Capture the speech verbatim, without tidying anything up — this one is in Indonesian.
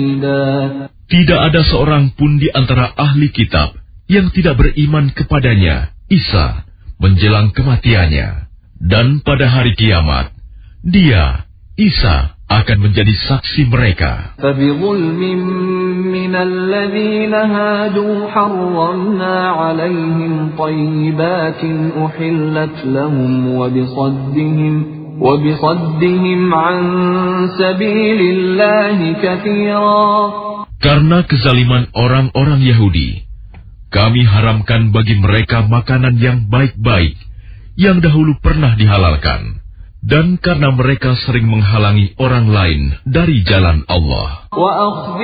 Tidak ada seorang pun di antara ahli kitab yang tidak beriman kepadanya, Isa, menjelang kematiannya. Dan pada hari kiamat, dia, Isa, akan menjadi saksi mereka. فَبِظُلْمٍ مِّنَ الَّذِينَ هَادُوا حَرَّمْنَا عَلَيْهِمْ طَيِّبَاتٍ أُحِلَّتْ لَهُمْ وَبِصَدِّهِمْ وَبِصَدِّهِمْ عَن سَبِيلِ اللَّهِ كَثِيرًا. Karena kezaliman orang-orang Yahudi, kami haramkan bagi mereka makanan yang baik-baik yang dahulu pernah dihalalkan. Dan karena mereka sering menghalangi orang lain dari jalan Allah.